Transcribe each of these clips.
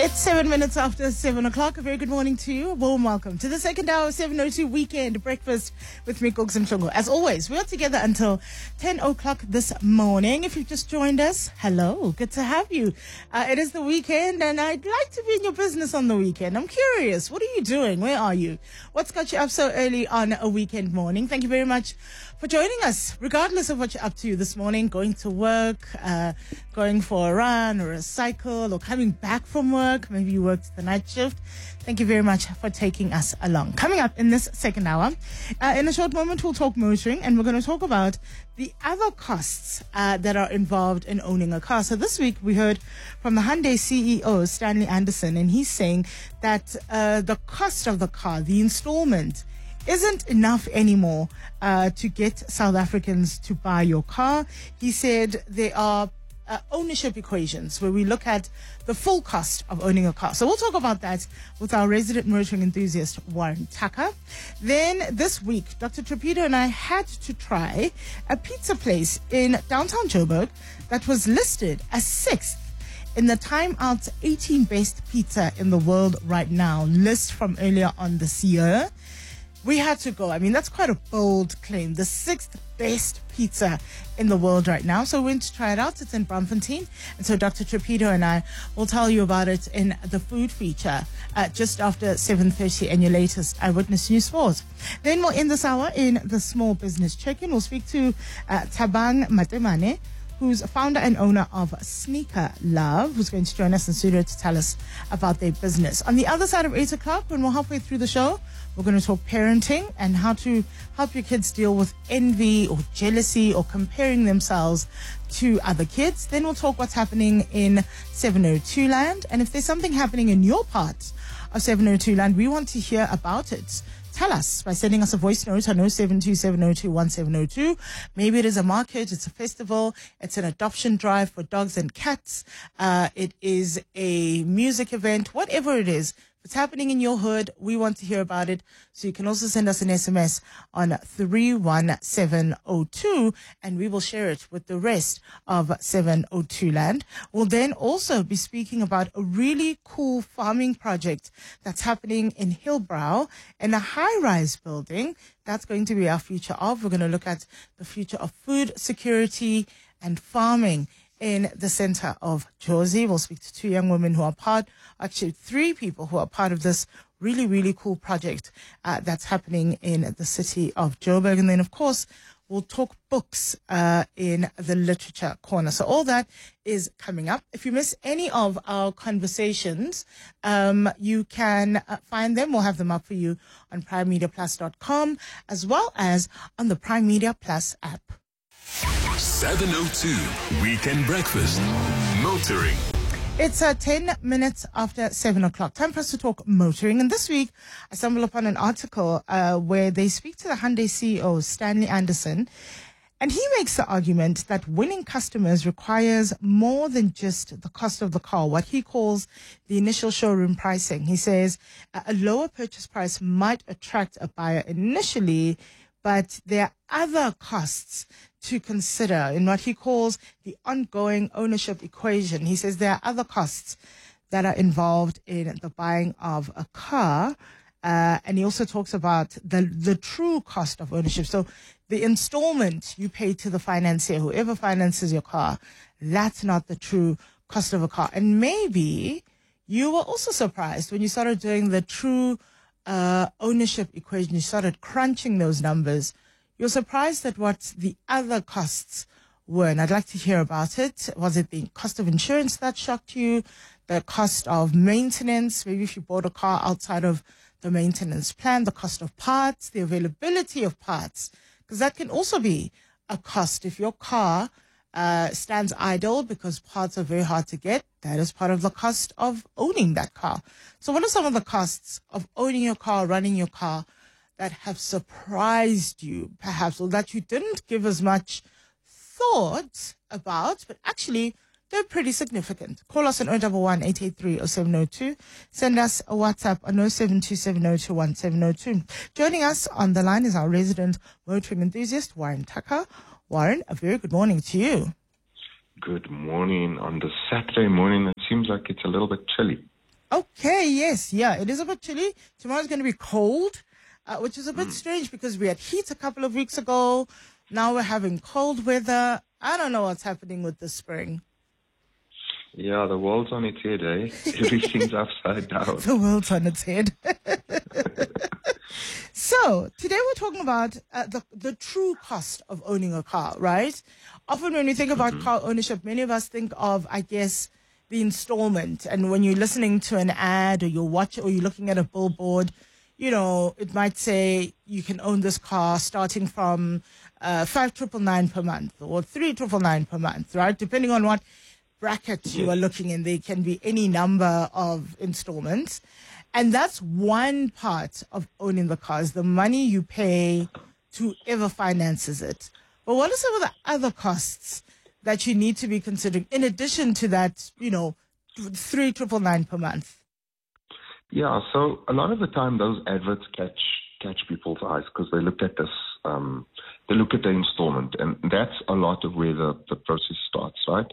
It's 7 minutes after 7 o'clock. A very good morning to you. A warm welcome to the second hour of 702 Weekend Breakfast with me, Gugs Mhlongo. As always, we are together until 10 o'clock this morning. If you've just joined us, hello. Good to have you. It is the weekend, and I'd like to be in your business on the weekend. I'm curious. What are you doing? Where are you? What's got you up so early on a weekend morning? Thank you very much for joining us, regardless of what you're up to this morning, going to work, going for a run or a cycle, or coming back from work. Maybe you worked the night shift. Thank you very much for taking us along. Coming up in this second hour, in a short moment, we'll talk motoring, and we're going to talk about the other costs that are involved in owning a car. So this week we heard from the Hyundai CEO, Stanley Anderson, and he's saying that the cost of the car, the installment, isn't enough anymore to get South Africans to buy your car. He said there are ownership equations where we look at the full cost of owning a car. So we'll talk about that with our resident motoring enthusiast, Warren Tucker. Then this week, Dr. Trapido and I had to try a pizza place in downtown Joburg that was listed as 6th in the Time Out's 18 best pizza in the world right now list from earlier on this year. We had to go. I mean, that's quite a bold claim. The 6th best pizza in the world right now. So we went to try it out. It's in Braamfontein. And so Dr. Trapido and I will tell you about it in the food feature just after 7:30 and your latest Eyewitness News Sports. Then we'll end this hour in the small business check-in. We'll speak to Thabang Matemane, who's a founder and owner of Sneaker Love, who's going to join us in studio to tell us about their business. On the other side of 8 o'clock, when we're halfway through the show, we're going to talk parenting and how to help your kids deal with envy or jealousy or comparing themselves to other kids. Then we'll talk what's happening in 702 land. And if there's something happening in your part of 702 land, we want to hear about it. Tell us by sending us a voice note on 0727021702. Maybe it is a market, it's a festival, it's an adoption drive for dogs and cats, it is a music event, whatever it is. If it's happening in your hood, we want to hear about it. So you can also send us an SMS on 31702 and we will share it with the rest of 702 land. We'll then also be speaking about a really cool farming project that's happening in Hillbrow in a high-rise building. That's going to be our future of. We're going to look at the future of food security and farming in the center of Jozi. We'll speak to 2 young women who are actually 3 people who are part of this really, really cool project that's happening in the city of Joburg. And then, of course, we'll talk books in the literature corner. So all that is coming up. If you miss any of our conversations, you can find them. We'll have them up for you on primemediaplus.com as well as on the Prime Media Plus app. 702 Weekend Breakfast. Motoring. It's 10 minutes after 7 o'clock. Time for us to talk motoring. And this week, I stumbled upon an article where they speak to the Hyundai CEO, Stanley Anderson. And he makes the argument that winning customers requires more than just the cost of the car, what he calls the initial showroom pricing. He says a lower purchase price might attract a buyer initially, but there are other costs to consider in what he calls the ongoing ownership equation. He says there are other costs that are involved in the buying of a car. And he also talks about the true cost of ownership. So the installment you pay to the financier, whoever finances your car, that's not the true cost of a car. And maybe you were also surprised when you started doing the true ownership equation. You started crunching those numbers. You're surprised at what the other costs were, and I'd like to hear about it. Was it the cost of insurance that shocked you? The cost of maintenance? Maybe if you bought a car outside of the maintenance plan, the cost of parts, the availability of parts, because that can also be a cost. If your car stands idle because parts are very hard to get, that is part of the cost of owning that car. So what are some of the costs of owning your car, running your car, that have surprised you, perhaps, or that you didn't give as much thought about, but actually they're pretty significant? Call us on 011-883-0702. Send us a WhatsApp on 0727021702. Joining us on the line is our resident motoring enthusiast, Warren Tucker. Warren, a very good morning to you. Good morning. On the Saturday morning, it seems like it's a little bit chilly. Okay, yes, yeah, it is a bit chilly. Tomorrow's going to be cold, which is a bit strange because we had heat a couple of weeks ago. Now we're having cold weather. I don't know what's happening with the spring. Yeah, the world's on its head, eh? Everything's upside down. The world's on its head. So, today we're talking about the true cost of owning a car, right? Often when we think about car ownership, many of us think of, I guess, the installment. And when you're listening to an ad or you're looking at a billboard, you know, it might say you can own this car starting from 5,999 per month or 3,999 per month, right? Depending on what bracket you are looking in, there can be any number of installments. And that's one part of owning the car, is the money you pay to whoever finances it. But what are some of the other costs that you need to be considering in addition to that, you know, 3,999 per month? Yeah, so a lot of the time those adverts catch people's eyes because they look at this, they look at the installment, and that's a lot of where the process starts, right?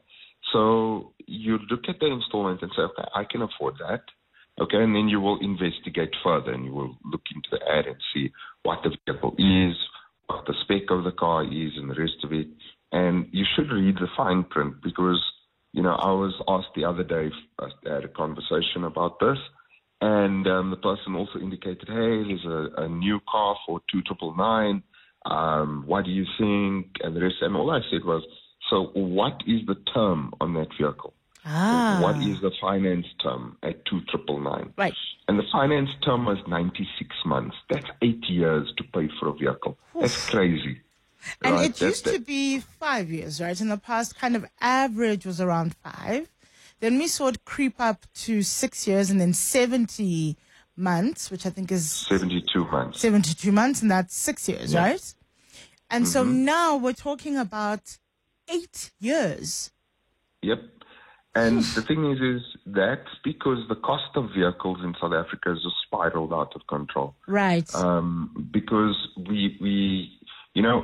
So you look at the installment and say, okay, I can afford that. Okay, and then you will investigate further and you will look into the ad and see what the vehicle is, what the spec of the car is, and the rest of it. And you should read the fine print because, you know, I was asked the other day, I had a conversation about this, and the person also indicated, hey, there's a new car for 2,999. What do you think? And the rest. And all I said was, so what is the term on that vehicle? What is the finance term at 2,999? Right. And the finance term was 96 months. That's 8 years to pay for a vehicle. Oof. That's crazy. And right? it used to be 5 years, right? In the past, kind of average was around 5. Then we saw it creep up to 6 years and then 70 months, which I think is 72 months. 72 months, and that's 6 years, right? And so now we're talking about 8 years. Yep. And the thing is that's because the cost of vehicles in South Africa has just spiraled out of control. Right. Because we, you know,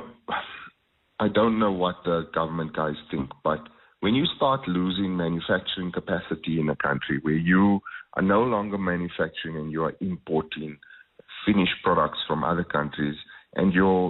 I don't know what the government guys think, but when you start losing manufacturing capacity in a country where you are no longer manufacturing and you are importing finished products from other countries and your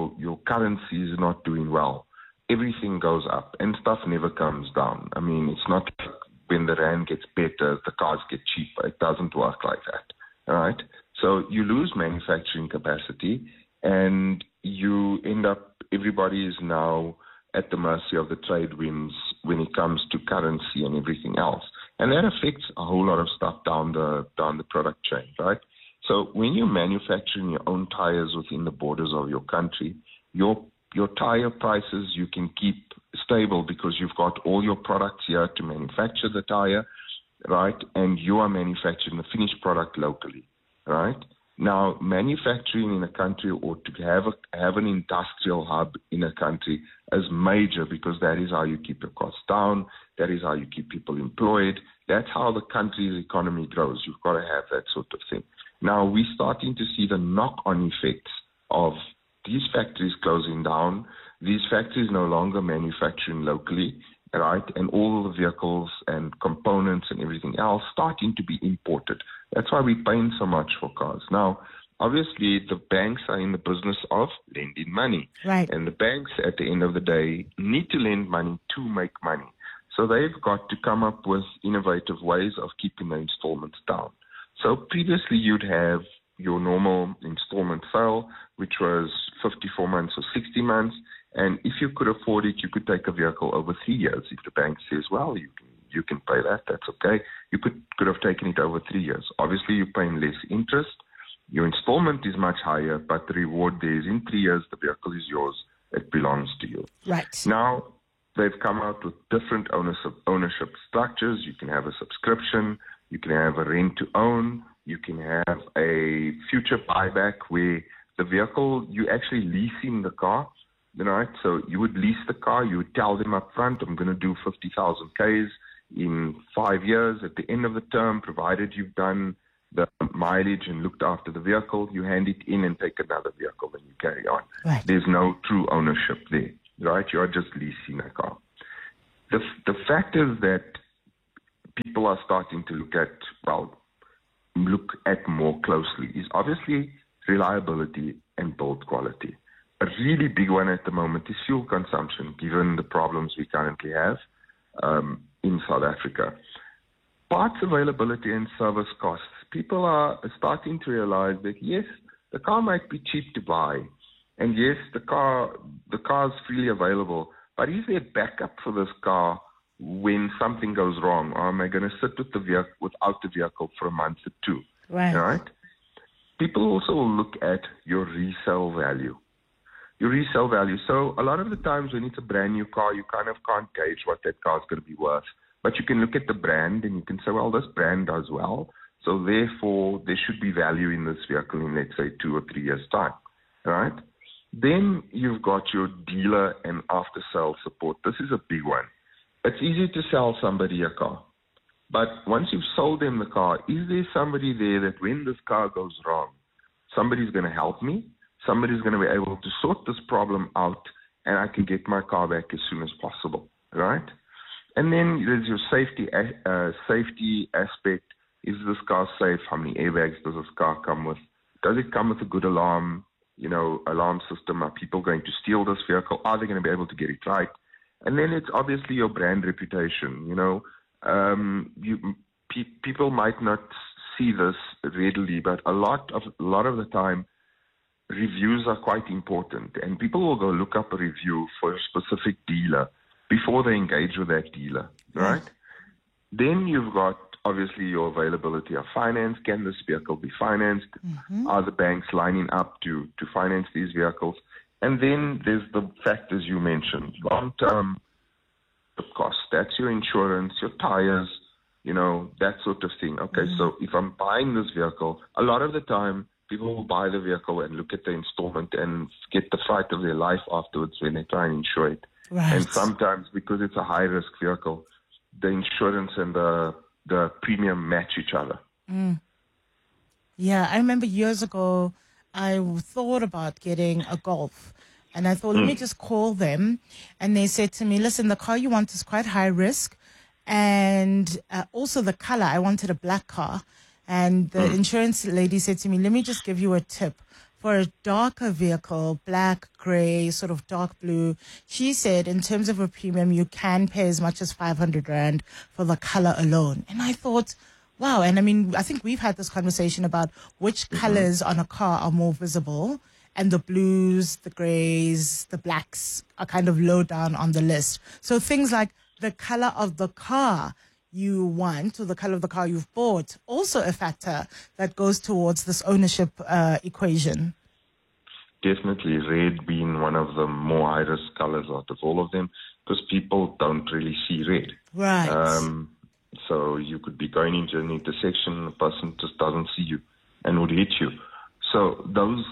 currency is not doing well, everything goes up and stuff never comes down. I mean, it's not like when the rand gets better, the cars get cheaper. It doesn't work like that. All right. So you lose manufacturing capacity and you end up, everybody is now at the mercy of the trade winds when it comes to currency and everything else. And that affects a whole lot of stuff down the product chain, right? So when you're manufacturing your own tires within the borders of your country, your tire prices you can keep stable because you've got all your products here to manufacture the tire, right? And you are manufacturing the finished product locally, right? Now, manufacturing in a country or to have an industrial hub in a country is major because that is how you keep your costs down. That is how you keep people employed. That's how the country's economy grows. You've got to have that sort of thing. Now, we're starting to see the knock-on effects of these factories closing down, these factories no longer manufacturing locally, right? And all the vehicles and components and everything else starting to be imported. That's why we're paying so much for cars. Now, obviously, the banks are in the business of lending money. Right. And the banks, at the end of the day, need to lend money to make money. So they've got to come up with innovative ways of keeping the installments down. So previously, you'd have your normal installment sale, which was 54 months or 60 months. And if you could afford it, you could take a vehicle over 3 years. If the bank says, well, you can pay that, that's okay. You could have taken it over 3 years. Obviously, you're paying less interest. Your installment is much higher, but the reward there is in 3 years, the vehicle is yours. It belongs to you. Right. Now, they've come out with different ownership structures. You can have a subscription. You can have a rent-to-own. You can have a future buyback where the vehicle, you actually leasing the car, right? So you would lease the car. You would tell them up front, I'm going to do 50,000 Ks in 5 years. At the end of the term, provided you've done the mileage and looked after the vehicle, you hand it in and take another vehicle and you carry on. Right. There's no true ownership there, right? You're just leasing a car. The fact is that people are starting to look at more closely is obviously reliability and build quality. A really big one at the moment is fuel consumption, given the problems we currently have in South Africa. Parts availability and service costs. People are starting to realize that, yes, the car might be cheap to buy, and yes, the car is freely available, but is there backup for this car when something goes wrong, or am I going to sit with without the vehicle for a month or two? Right? People also will look at your resale value. So a lot of the times when it's a brand new car, you kind of can't gauge what that car is going to be worth. But you can look at the brand and you can say, well, this brand does well, so therefore there should be value in this vehicle in, let's say, 2 or 3 years' time. Right? Then you've got your dealer and after-sales support. This is a big one. It's easy to sell somebody a car. But once you've sold them the car, is there somebody there that when this car goes wrong, somebody's going to help me? Somebody's going to be able to sort this problem out and I can get my car back as soon as possible, right? And then there's your safety aspect. Is this car safe? How many airbags does this car come with? Does it come with a good alarm system? Are people going to steal this vehicle? Are they going to be able to get it right? And then it's obviously your brand reputation. People might not see this readily, but a lot of the time, reviews are quite important, and people will go look up a review for a specific dealer before they engage with that dealer, right? Then you've got obviously your availability of finance. Can this vehicle be financed? Are the banks lining up to finance these vehicles? And then there's the factors you mentioned, long-term cost. That's your insurance, your tires, that sort of thing. Okay, so if I'm buying this vehicle, a lot of the time people will buy the vehicle and look at the installment and get the fright of their life afterwards when they try and insure it. Right. And sometimes because it's a high-risk vehicle, the insurance and the premium match each other. Yeah, I remember years ago, I thought about getting a Golf. And I thought, let me just call them. And they said to me, listen, the car you want is quite high risk. And also the color, I wanted a black car. And the insurance lady said to me, let me just give you a tip. For a darker vehicle, black, gray, sort of dark blue, she said in terms of a premium, you can pay as much as 500 Rand for the color alone. And I thought, wow. And I mean, I think we've had this conversation about which colors on a car are more visible. And the blues, the grays, the blacks are kind of low down on the list. So things like the color of the car you want or the color of the car you've bought, also a factor that goes towards this ownership equation. Definitely, red being one of the more high-risk colors out of all of them, because people don't really see red. Right. So you could be going into an intersection, the person just doesn't see you and would hit you. So those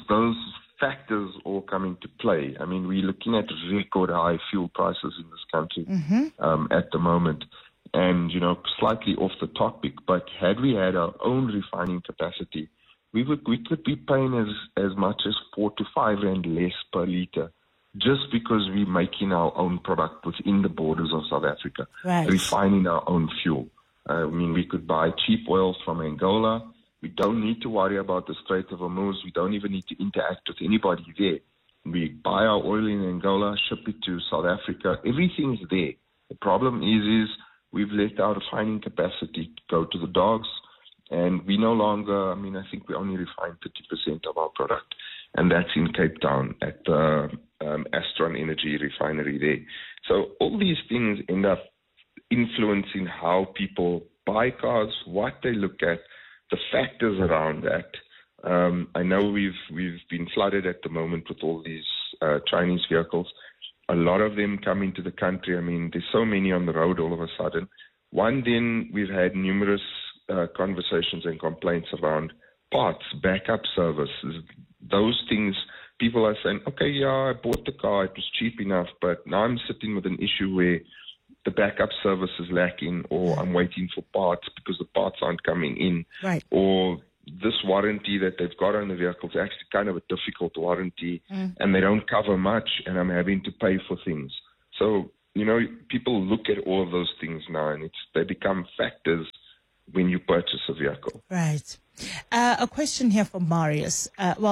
factors all come into play. I mean, we're looking at record high fuel prices in this country at the moment. And, slightly off the topic, but had we had our own refining capacity, we could be paying as much as 4 to 5 Rand less per litre, just because we're making our own product within the borders of South Africa, refining our own fuel. I mean, we could buy cheap oils from Angola. We don't need to worry about the Strait of Hormuz. We don't even need to interact with anybody there. We buy our oil in Angola, ship it to South Africa. Everything's there. The problem is we've let our refining capacity go to the dogs, and we no longer, I think we only refine 30% of our product, and that's in Cape Town at the Astron Energy refinery there. So all these things end up influencing how people buy cars, what they look at, the factors around that. I know we've been flooded at the moment with all these Chinese vehicles. A lot of them come into the country. I mean, there's so many on the road all of a sudden. Then we've had numerous conversations and complaints around parts, backup services. Those things, people are saying, okay, yeah, I bought the car, it was cheap enough, but now I'm sitting with an issue where the backup service is lacking, or I'm waiting for parts because the parts aren't coming in. Right. Or this warranty that they've got on the vehicle is actually kind of a difficult warranty, and they don't cover much, and I'm having to pay for things. So people look at all of those things now, and they become factors when you purchase a vehicle. Right. A question here from Marius.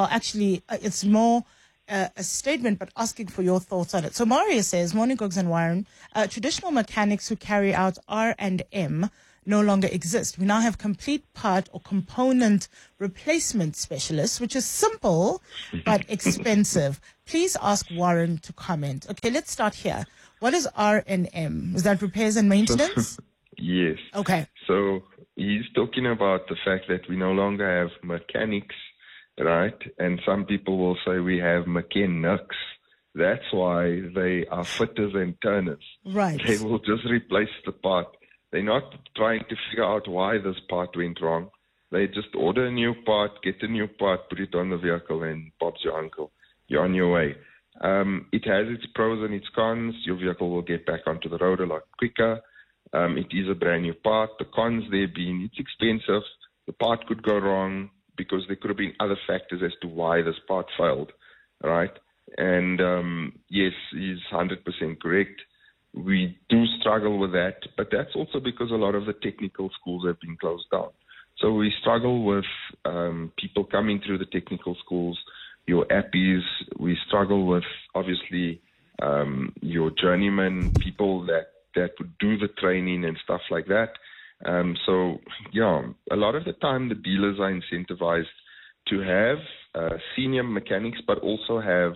It's more a statement, but asking for your thoughts on it. So Marius says, morning, Gogs and Warren, traditional mechanics who carry out R&M no longer exist. We now have complete part or component replacement specialists, which is simple but expensive. Please ask Warren to comment. Okay, let's start here. What is R&M? Is that repairs and maintenance? Yes. Okay. So he's talking about the fact that we no longer have mechanics, right? And some people will say we have mechanics. That's why they are fitters and turners. Right. They will just replace the part. They're not trying to figure out why this part went wrong. They just order a new part, get a new part, put it on the vehicle, and Bob's your uncle. You're on your way. It has its pros and its cons. Your vehicle will get back onto the road a lot quicker. It is a brand new part. The cons there being it's expensive. The part could go wrong because there could have been other factors as to why this part failed, right? And yes, he's 100% correct. We do struggle with that, but that's also because a lot of the technical schools have been closed down. So we struggle with people coming through the technical schools, your appies. We struggle with, obviously, your journeyman, people that would do the training and stuff like that. So, yeah, a lot of the time the dealers are incentivized to have senior mechanics, but also have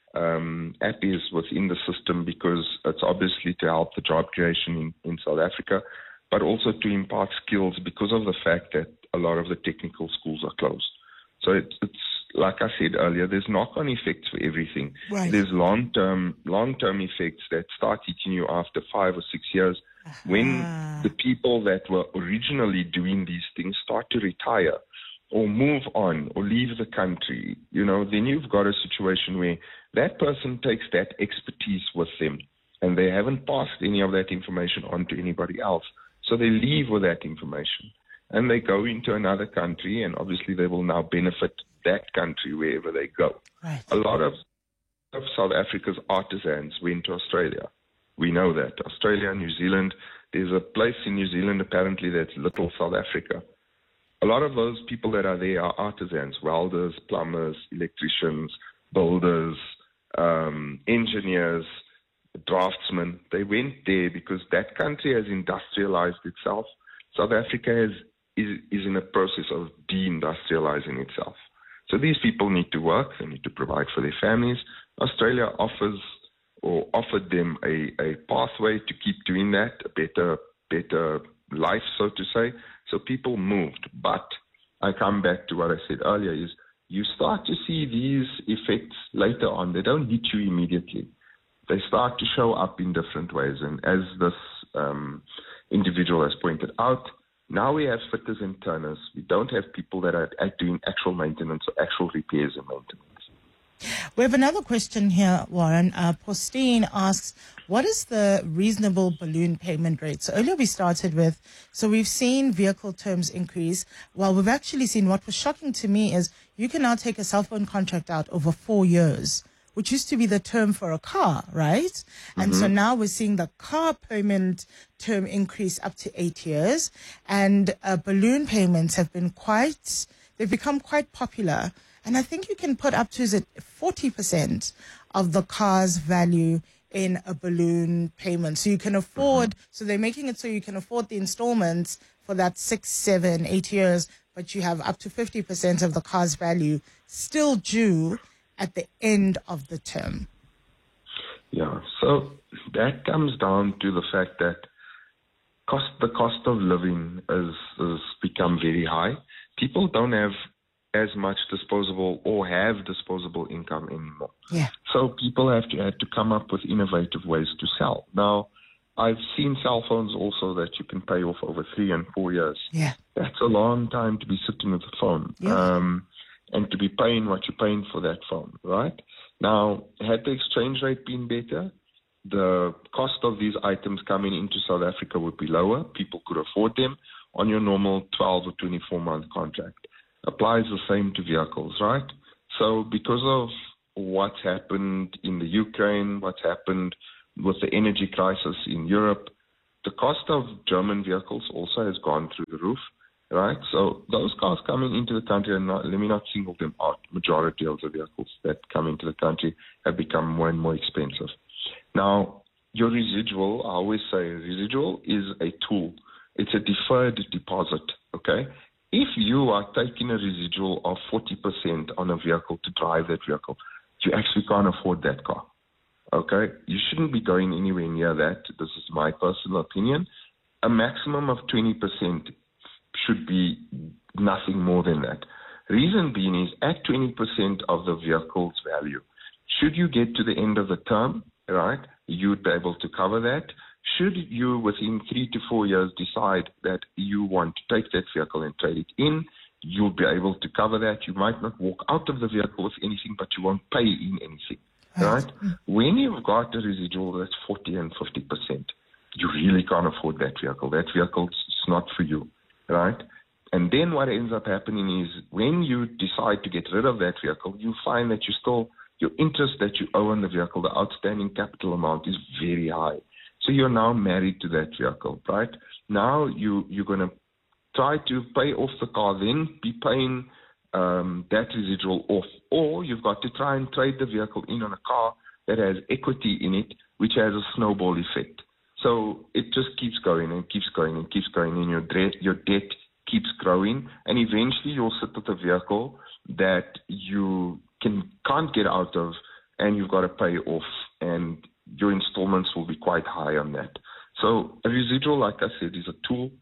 appies within the system, because it's obviously to help the job creation in South Africa, but also to impart skills because of the fact that a lot of the technical schools are closed. So it's like I said earlier, there's knock-on effects for everything. Right. There's long-term effects that start hitting you after 5 or 6 years. When the people that were originally doing these things start to retire or move on or leave the country, then you've got a situation where that person takes that expertise with them and they haven't passed any of that information on to anybody else. So they leave with that information and they go into another country, and obviously they will now benefit that country wherever they go. Right. A lot of South Africa's artisans went to Australia. We know that. Australia, New Zealand, there's a place in New Zealand apparently that's Little South Africa. A lot of those people that are there are artisans, welders, plumbers, electricians, builders, engineers, draftsmen. They went there because that country has industrialized itself. South Africa is in a process of deindustrializing itself. So these people need to work. They need to provide for their families. Australia offered them a pathway to keep doing that, a better life, so to say. So people moved. But I come back to what I said earlier, is you start to see these effects later on. They don't hit you immediately. They start to show up in different ways. And as this individual has pointed out, now we have fitters and turners. We don't have people that are doing actual maintenance or actual repairs and maintenance. We have another question here, Warren. Postine asks, what is the reasonable balloon payment rate? So earlier we started with, so we've seen vehicle terms increase. Well, we've actually seen, what was shocking to me is you can now take a cell phone contract out over 4 years, which used to be the term for a car, right? Mm-hmm. And so now we're seeing the car payment term increase up to 8 years. And balloon payments have been they've become quite popular. And I think you can put up to 40% of the car's value in a balloon payment. So you can afford, so they're making it so you can afford the installments for that 6, 7, 8 years, but you have up to 50% of the car's value still due at the end of the term. Yeah, so that comes down to the fact that the cost of living has become very high. People don't have as much disposable or have disposable income anymore. Yeah. So people have to come up with innovative ways to sell. Now, I've seen cell phones also that you can pay off over 3 and 4 years. Yeah. That's a long time to be sitting with a phone. Yeah. And to be paying what you're paying for that phone, right? Now, had the exchange rate been better, the cost of these items coming into South Africa would be lower. People could afford them on your normal 12 or 24-month contract. Applies the same to vehicles, right? So because of what's happened in the Ukraine, what's happened with the energy crisis in Europe, the cost of German vehicles also has gone through the roof, right? So those cars coming into the country, and let me not single them out, majority of the vehicles that come into the country have become more and more expensive. Now, your residual, I always say residual is a tool. It's a deferred deposit, okay? If you are taking a residual of 40% on a vehicle to drive that vehicle, you actually can't afford that car. Okay, you shouldn't be going anywhere near that. This is my personal opinion. A maximum of 20% should be nothing more than that. Reason being is at 20% of the vehicle's value, should you get to the end of the term, right, you'd be able to cover that. Should you within 3 to 4 years decide that you want to take that vehicle and trade it in, you'll be able to cover that. You might not walk out of the vehicle with anything, but you won't pay in anything. Right? When you've got a residual that's 40 and 50%, you really can't afford that vehicle. That vehicle is not for you, right? And then what ends up happening is when you decide to get rid of that vehicle, you find that your interest that you owe on the vehicle, the outstanding capital amount is very high. So you're now married to that vehicle, right? Now you're going to try to pay off the car, then be paying that residual off, or you've got to try and trade the vehicle in on a car that has equity in it, which has a snowball effect. So it just keeps going and keeps going and keeps going, and your debt keeps growing, and eventually you'll sit with a vehicle that you can't get out of, and you've got to pay off, and your installments will be quite high on that. So a residual, like I said, is a tool.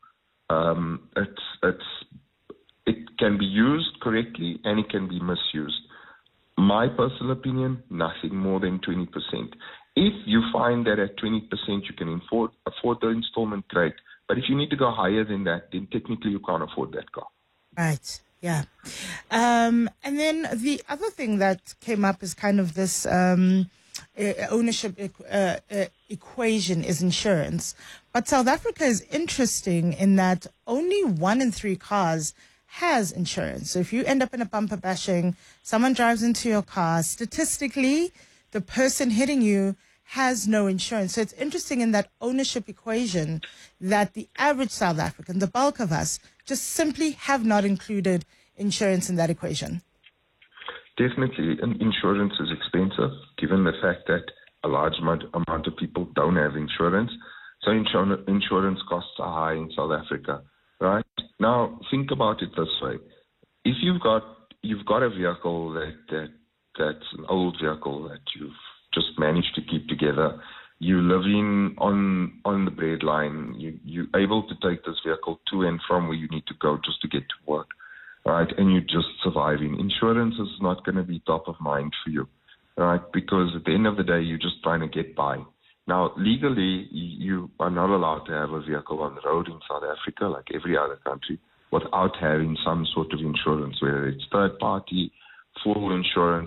It can be used correctly and it can be misused. My personal opinion, nothing more than 20%. If you find that at 20% you can afford the installment, great. But if you need to go higher than that, then technically you can't afford that car. Right, yeah. And then the other thing that came up is kind of this ownership equation is insurance. But South Africa is interesting in that only 1 in 3 cars has insurance. So if you end up in a bumper bashing, someone drives into your car, statistically, the person hitting you has no insurance. So it's interesting in that ownership equation that the average South African, the bulk of us, just simply have not included insurance in that equation. Definitely, insurance is expensive, given the fact that a large amount of people don't have insurance. So insurance costs are high in South Africa. Right? Now, think about it this way. If you've got a vehicle that's an old vehicle that you've just managed to keep together, you live on the breadline, you're able to take this vehicle to and from where you need to go just to get to work, right? And you're just surviving. Insurance is not going to be top of mind for you, right? Because at the end of the day, you're just trying to get by. Now, legally, you are not allowed to have a vehicle on the road in South Africa, like every other country, without having some sort of insurance, whether it's third party, full insurance,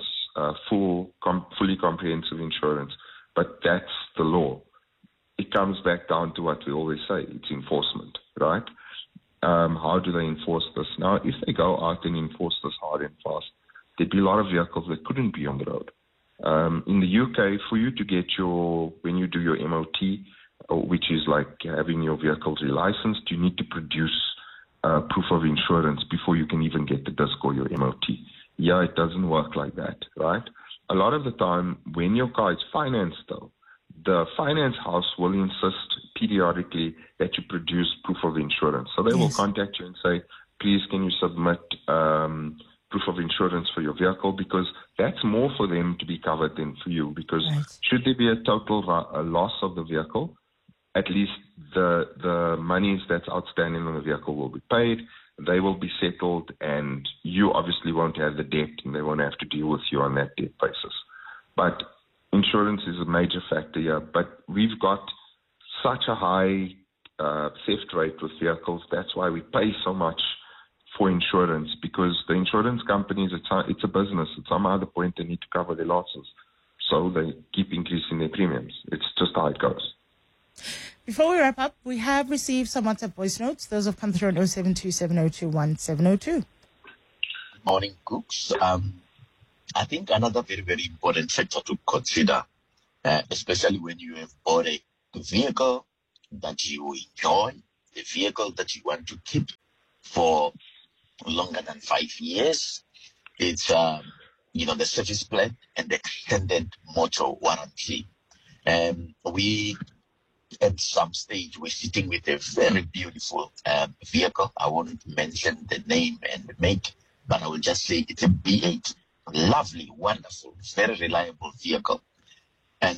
fully comprehensive insurance. But that's the law. It comes back down to what we always say, it's enforcement, right? How do they enforce this? Now, if they go out and enforce this hard and fast, there'd be a lot of vehicles that couldn't be on the road. In the UK, for you to get when you do your MOT, which is like having your vehicle relicensed, you need to produce proof of insurance before you can even get the disc or your MOT. Yeah, it doesn't work like that, right? A lot of the time, when your car is financed, though, the finance house will insist periodically that you produce proof of insurance. So they will contact you and say, please, can you submit proof of insurance for your vehicle, because that's more for them to be covered than for you, because should there be a total loss of the vehicle, at least the monies that's outstanding on the vehicle will be paid, they will be settled, and you obviously won't have the debt and they won't have to deal with you on that debt basis. But insurance is a major factor here, but we've got such a high theft rate with vehicles. That's why we pay so much for insurance, because the insurance companies, it's a business. At some other point, they need to cover their losses. So they keep increasing their premiums. It's just how it goes. Before we wrap up, we have received some WhatsApp voice notes. Those have come through on 0727021 Morning, Cooks. I think another very, very important factor to consider especially when you have bought a vehicle that you enjoy, a vehicle that you want to keep for longer than 5 years. It's, the service plan and the extended motor warranty. We, at some stage, we're sitting with a very beautiful vehicle. I won't mention the name and make, but I will just say it's a B8. Lovely, wonderful, very reliable vehicle. And,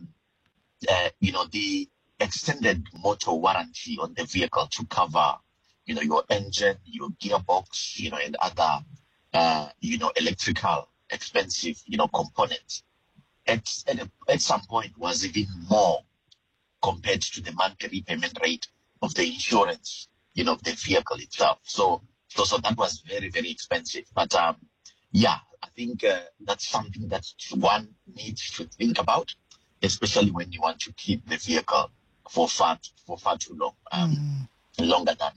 the extended motor warranty on the vehicle to cover, your engine, your gearbox, and other, electrical expensive, components. At some point was even more compared to the monthly repayment rate of the insurance, of the vehicle itself. So that was very, very expensive. But I think that's something that one needs to think about, especially when you want to keep the vehicle for far too long, longer than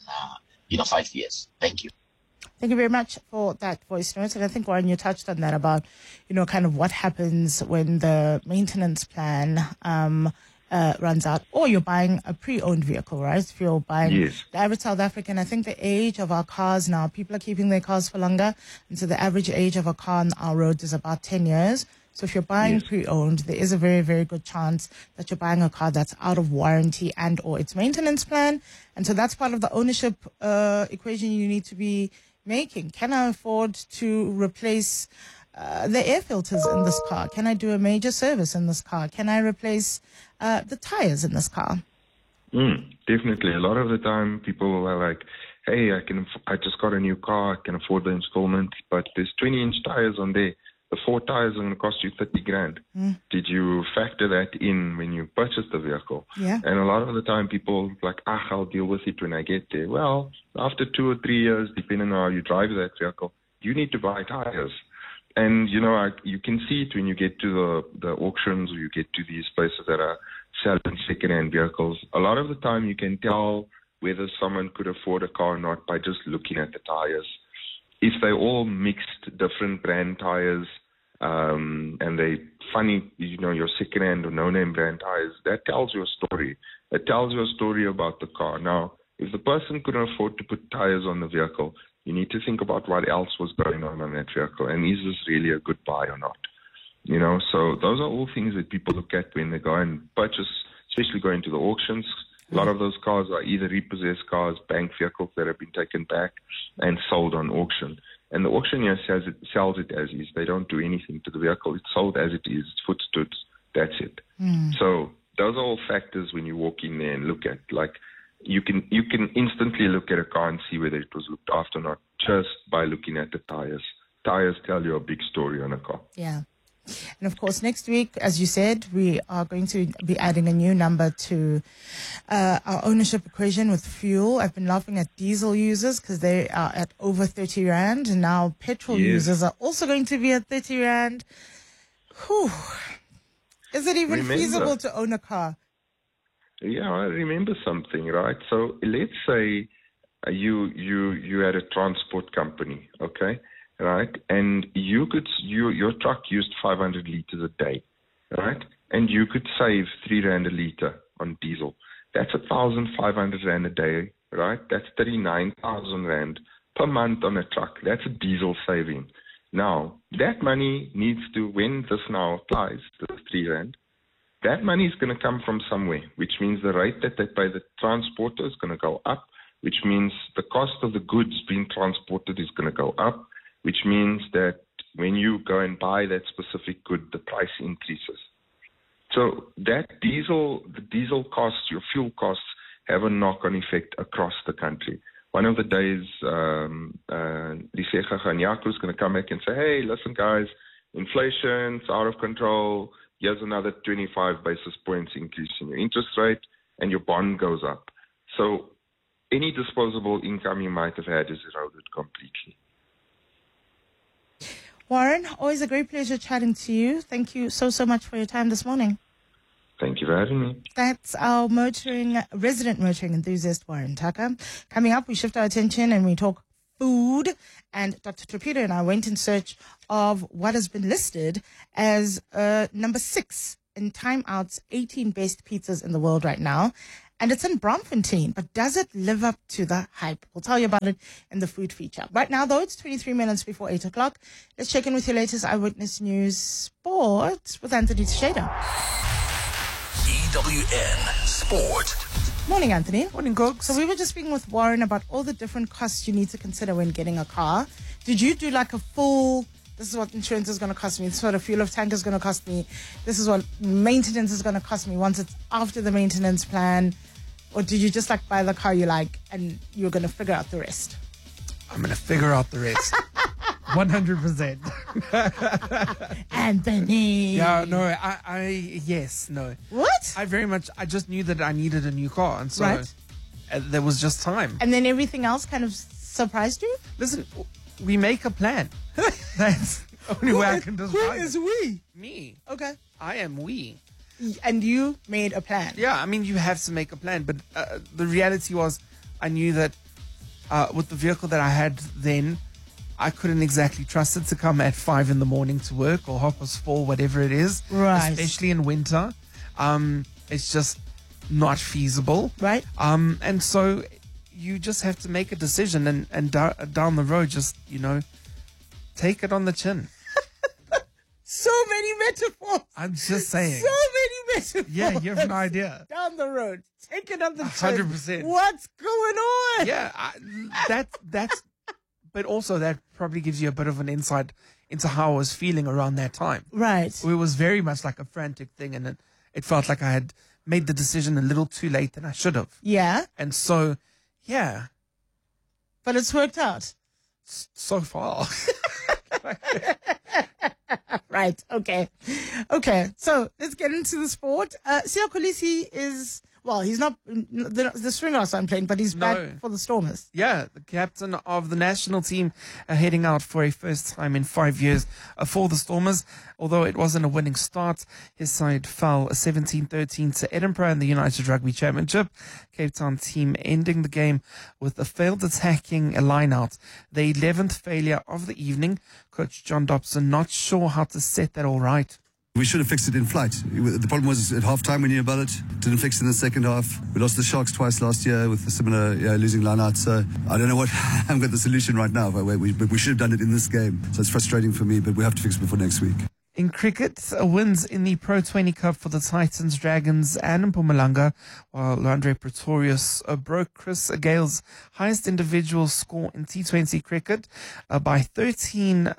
5 years. Thank you. Thank you very much for that voice note. And I think, Warren, you touched on that about, kind of what happens when the maintenance plan runs out, or you're buying a pre-owned vehicle, right? If you're buying the average South African, I think the age of our cars now, people are keeping their cars for longer. And so the average age of a car on our roads is about 10 years. So if you're buying pre-owned, there is a very, very good chance that you're buying a car that's out of warranty and or its maintenance plan. And so that's part of the ownership equation you need to be making. Can I afford to replace the air filters in this car? Can I do a major service in this car? Can I replace the tires in this car? Definitely. A lot of the time people are like, hey, I just got a new car, I can afford the installment, but there's 20-inch tires on there. The 4 tires are going to cost you 30 grand. Did you factor that in when you purchased the vehicle? Yeah. And a lot of the time people like, I'll deal with it when I get there. Well, after 2 or 3 years, depending on how you drive that vehicle, you need to buy tires. And, you can see it when you get to the auctions, or you get to these places that are selling second-hand vehicles. A lot of the time you can tell whether someone could afford a car or not by just looking at the tires. If they all mixed different brand tires, and they funny, your second-hand or no-name brand tires, that tells you a story. It tells you a story about the car. Now, if the person couldn't afford to put tires on the vehicle, you need to think about what else was going on that vehicle, and is this really a good buy or not? So those are all things that people look at when they go and purchase, especially going to the auctions. A lot of those cars are either repossessed cars, bank vehicles that have been taken back and sold on auction. And the auctioneer sells it as is. They don't do anything to the vehicle. It's sold as it is. It's footstood. That's it. So those are all factors when you walk in there and look at. Like, you can instantly look at a car and see whether it was looked after or not just by looking at the tires. Tires tell you a big story on a car. Yeah. And of course, next week, as you said, we are going to be adding a new number to our ownership equation with fuel. I've been laughing at diesel users because they are at over 30 Rand. And now petrol users are also going to be at 30 Rand. Whew. Is it even feasible to own a car? Yeah, I remember something, right? So let's say you had a transport company, okay? Right, and your truck used 500 liters a day, right? And you could save 3 Rand a liter on diesel. That's 1,500 Rand a day, right? That's 39,000 Rand per month on a truck. That's a diesel saving. Now, that money needs to, when this now applies to the 3 Rand, that money is going to come from somewhere, which means the rate that they pay the transporter is going to go up, which means the cost of the goods being transported is going to go up, which means that when you go and buy that specific good, the price increases. So the diesel costs, your fuel costs, have a knock-on effect across the country. One of the days, Liseka Ganyaku is going to come back and say, hey, listen, guys, inflation's out of control. Here's another 25 basis points increase in your interest rate, and your bond goes up. So any disposable income you might have had is eroded completely. Warren, always a great pleasure chatting to you. Thank you so much for your time this morning. Thank you for having me. That's our resident motoring enthusiast, Warren Tucker. Coming up, we shift our attention and we talk food. And Dr. Torpedo and I went in search of what has been listed as number 6 in Time Out's 18 best pizzas in the world right now. And it's in Braamfontein. But does it live up to the hype? We'll tell you about it in the food feature. Right now, though, it's 23 minutes before 8 o'clock. Let's check in with your latest Eyewitness News Sport with Anthony Teixeira. EWN Sport. Morning, Anthony. Morning, Gogs. So we were just speaking with Warren about all the different costs you need to consider when getting a car. Did you do like a full, this is what insurance is going to cost me, this is what a fuel of tank is going to cost me, this is what maintenance is going to cost me once it's after the maintenance plan? Or did you just like buy the car you like and you're going to figure out the rest? I'm going to figure out the rest. 100%. Anthony. Yeah, no, yes, no. What? I just knew that I needed a new car. And so Right. There was just time. And then everything else kind of surprised you? Listen, we make a plan. That's the only way I can describe it. we? Me. Okay. I am we. And you made a plan. Yeah, I mean, you have to make a plan. But the reality was I knew that with the vehicle that I had then, I couldn't exactly trust it to come at 5 a.m. to work or 4:30, whatever it is. Right. Especially in winter. It's just not feasible. Right. And so you just have to make a decision and down the road, just, take it on the chin. So many metaphors. I'm just saying. So many metaphors. Yeah, you have no idea. Down the road. Take it on the chin. 100%. What's going on? Yeah, that's. But also that probably gives you a bit of an insight into how I was feeling around that time. Right. It was very much like a frantic thing, and it felt like I had made the decision a little too late than I should have. Yeah. And so, yeah. But it's worked out. So far. Right. Okay. Okay. So let's get into the sport. Siya Kolisi is, well, he's not the Stringers aren't playing, but he's back for the Stormers. Yeah, the captain of the national team heading out for a first time in 5 years for the Stormers. Although it wasn't a winning start, his side fell 17-13 to Edinburgh in the United Rugby Championship. Cape Town team ending the game with a failed attacking line-out. The 11th failure of the evening. Coach John Dobson not sure how to set that all right. We should have fixed it in flight. The problem was at half-time we knew about it. Didn't fix it in the second half. We lost the Sharks twice last year with a similar losing line-out. So I don't know what, I haven't got the solution right now. But we should have done it in this game. So it's frustrating for me, but we have to fix it before next week. In cricket, wins in the Pro 20 Cup for the Titans, Dragons and Mpumalanga, while Andre Pretorius broke Chris Gale's highest individual score in T20 cricket by 13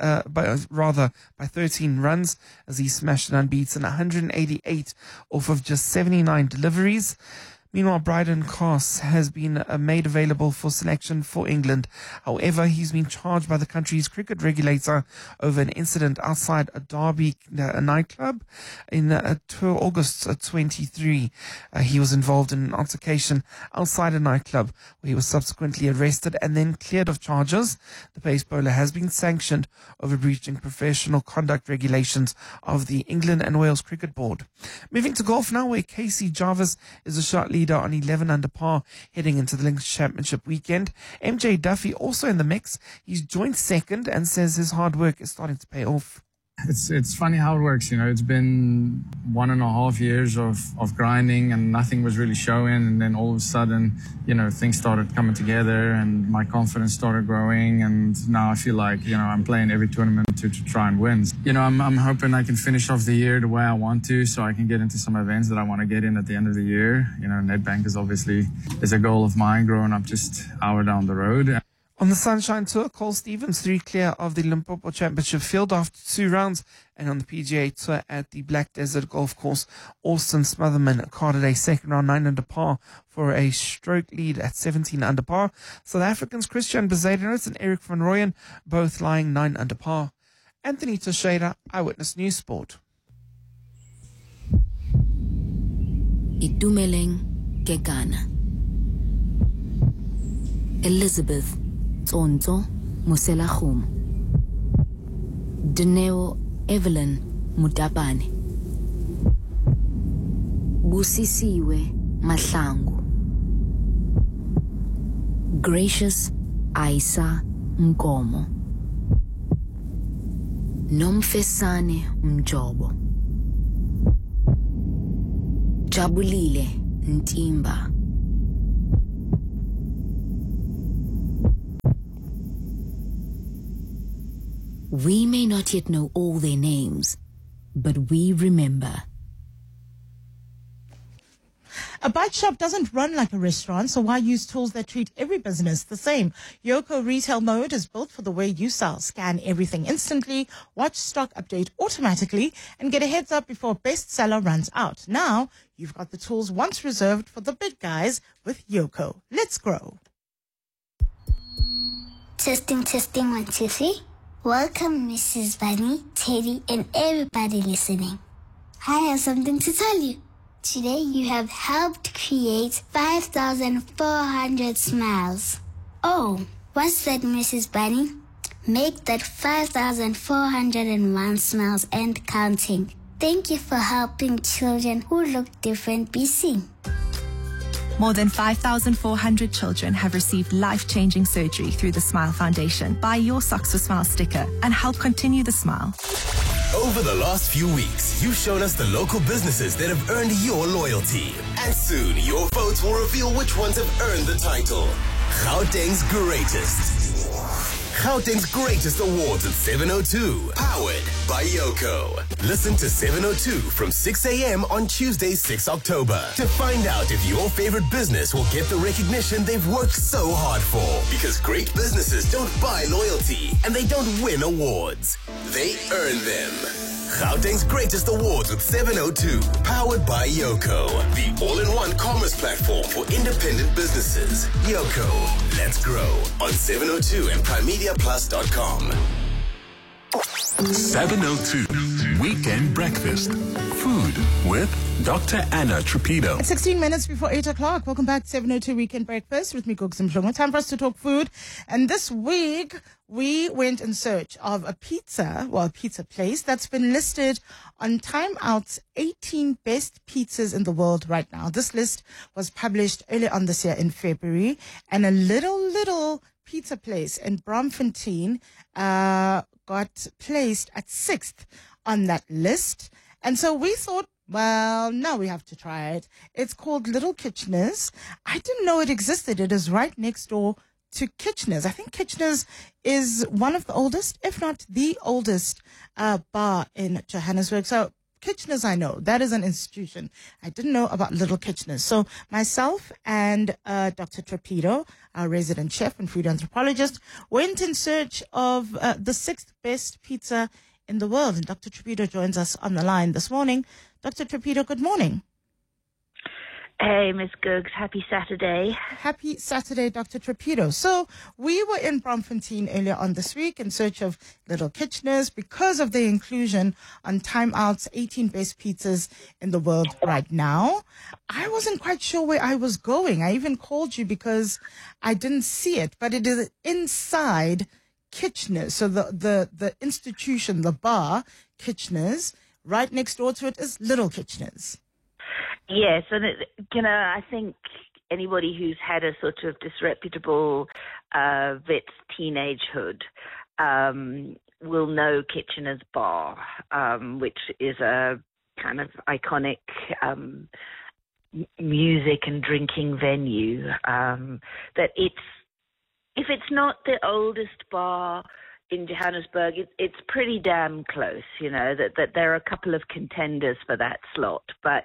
runs as he smashed an unbeaten 188 off of just 79 deliveries. Meanwhile, Bryden Carse has been made available for selection for England. However, he's been charged by the country's cricket regulator over an incident outside a Derby nightclub in August 23. He was involved in an altercation outside a nightclub where he was subsequently arrested and then cleared of charges. The pace bowler has been sanctioned over breaching professional conduct regulations of the England and Wales Cricket Board. Moving to golf now, where Casey Jarvis is a shot leader on 11 under par heading into the Links Championship weekend. MJ Duffy also in the mix. He's joined second and says his hard work is starting to pay off. It's funny how it works, It's been 1.5 years of grinding and nothing was really showing. And then all of a sudden, things started coming together and my confidence started growing. And now I feel like, I'm playing every tournament to try and win. I'm hoping I can finish off the year the way I want to so I can get into some events that I want to get in at the end of the year. Nedbank is a goal of mine growing up just an hour down the road. On the Sunshine Tour, Cole Stevens 3 clear of the Limpopo Championship field after 2 rounds. And on the PGA Tour at the Black Desert Golf Course, Austin Smotherman carded a second round 9 under par for a stroke lead at 17 under par. South Africans Christian Bezuidenhout and Eric van Rooyen both lying 9 under par. Anthony Teixeira, Eyewitness News Sport. Itumeleng Kekana. Elizabeth Tsonto Moselachum. Dineo Evelyn Mutapane. Busisiwe Mahlangu. Gracious Aisa Nkomo. Nomfesane Mjobo. Jabulile Ntimba. We may not yet know all their names, but we remember. A bike shop doesn't run like a restaurant, so why use tools that treat every business the same? Yoco Retail Mode is built for the way you sell. Scan everything instantly, watch stock update automatically, and get a heads up before bestseller runs out. Now, you've got the tools once reserved for the big guys with Yoco. Let's grow. Testing, 1, 2, 3. Welcome, Mrs. Bunny, Teddy, and everybody listening. I have something to tell you. Today you have helped create 5,400 smiles. Oh, what's that, Mrs. Bunny? Make that 5,401 smiles and counting. Thank you for helping children who look different be seen. More than 5,400 children have received life-changing surgery through the Smile Foundation. Buy your Socks for Smile sticker and help continue the smile. Over the last few weeks, you've shown us the local businesses that have earned your loyalty. And soon, your votes will reveal which ones have earned the title. Gauteng's Greatest. Gauteng's Greatest Awards at 702. Powered by Yoco. Listen to 702 from 6 a.m. on Tuesday, 6 October. To find out if your favorite business will get the recognition they've worked so hard for. Because great businesses don't buy loyalty and they don't win awards. They earn them. Gauteng's Greatest Awards with 702. Powered by Yoco. The all-in-one commerce platform for independent businesses. Yoco. Let's grow. On 702 and primemediaplus.com. 702 Weekend Breakfast. Food with Dr. Anna Trapido. At 16 minutes before 8 o'clock, welcome back to 702 Weekend Breakfast with me, Googs Mhlongo. Time for us to talk food. And this week, we went in search of a pizza place that's been listed on Time Out's 18 best pizzas in the world right now. This list was published earlier on this year in February, and a little pizza place in Braamfontein got placed at 6th on that list. And so we thought, well, now we have to try it. It's called Little Kitchener's. I didn't know it existed. It is right next door to Kitchener's. I think Kitchener's is one of the oldest, if not the oldest, bar in Johannesburg. So Kitchener's, I know. That is an institution. I didn't know about Little Kitchener's. So myself and Dr. Trapido, our resident chef and food anthropologist, went in search of the 6th best pizza in the world. And Dr. Trapido joins us on the line this morning. Dr. Trapido, good morning. Hey, Miss Googs. Happy Saturday. Happy Saturday, Dr. Trapido. So we were in Braamfontein earlier on this week in search of Little Kitchener's because of their inclusion on Time Out's 18 best pizzas in the world right now. I wasn't quite sure where I was going. I even called you because I didn't see it, but it is inside Kitchener's. So the institution, the bar, Kitchener's, right next door to it is Little Kitchener's. Yes, and I think anybody who's had a sort of disreputable Wits teenagehood will know Kitchener's Bar, which is a kind of iconic music and drinking venue. That if it's not the oldest bar in Johannesburg, it's pretty damn close. That there are a couple of contenders for that slot, but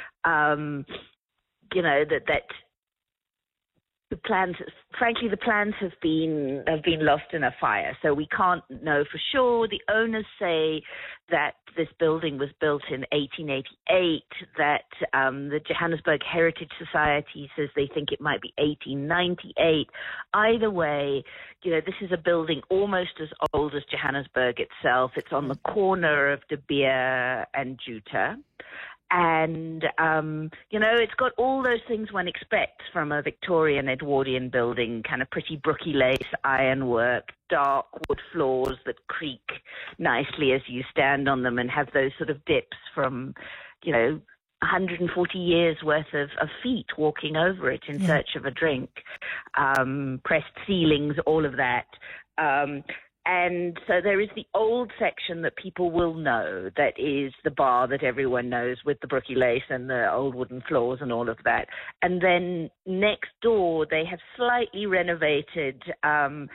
that the plans have been lost in a fire, so we can't know for sure. The owners say that this building was built in 1888, that the Johannesburg Heritage Society says they think it might be 1898. Either way, this is a building almost as old as Johannesburg itself. It's on the corner of De Beer and Juta. And, it's got all those things one expects from a Victorian Edwardian building, kind of pretty brooky lace, ironwork, dark wood floors that creak nicely as you stand on them and have those sort of dips from, 140 years worth of feet walking over it in search of a drink, pressed ceilings, all of that. And so there is the old section that people will know, that is the bar that everyone knows with the brookie lace and the old wooden floors and all of that. And then next door, they have slightly renovated